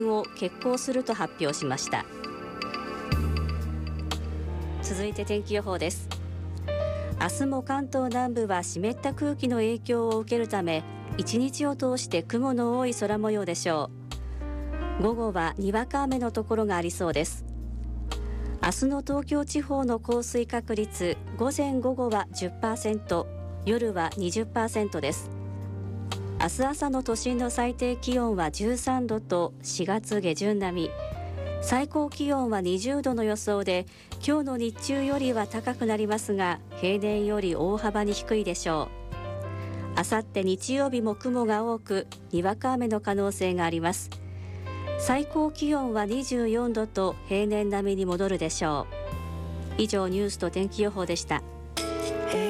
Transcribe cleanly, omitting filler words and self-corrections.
を決行すると発表しました。続いて天気予報です。明日も関東南部は湿った空気の影響を受けるため、一日を通して雲の多い空模様でしょう。午後はにわか雨のところがありそうです。明日の東京地方の降水確率、午前午後は 10%、夜は 20% です。明日朝の都心の最低気温は13度と4月下旬並み、最高気温は20度の予想で、今日の日中よりは高くなりますが、平年より大幅に低いでしょう。あさって日曜日も雲が多く、にわか雨の可能性があります。最高気温は24度と平年並みに戻るでしょう。以上、ニュースと天気予報でした。